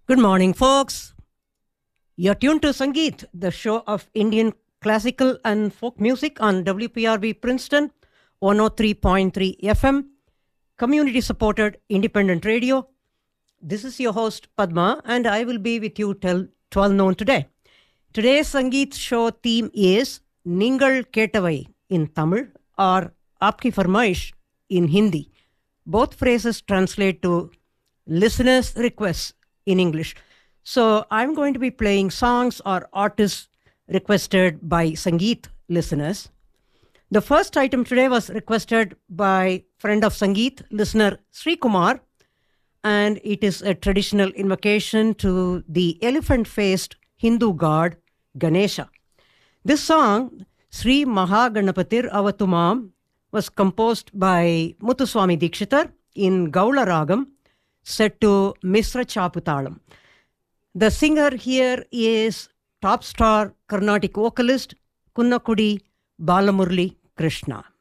Good morning, folks. You're tuned to Sangeet, the show of Indian classical and folk music on WPRB Princeton 103.3 FM, community supported independent radio. This is your host, Padma, and I will be with you till 12 noon today. Today's Sangeet show theme is Ningal Ketavai in Tamil or Aapki Farmaish in Hindi. Both phrases translate to listeners' requests in English. So I'm going to be playing songs or artists requested by Sangeet listeners. The first item today was requested by friend of Sangeet, listener Sri Kumar, and it is a traditional invocation to the elephant-faced Hindu god Ganesha. This song, Sri Mahaganapatir Avatumam, was composed by Muthuswami Dikshitar in Gaula Ragam, set to Misra Chaputalam. The singer here is top star Carnatic vocalist Kunnakudi Balamurli Krishna.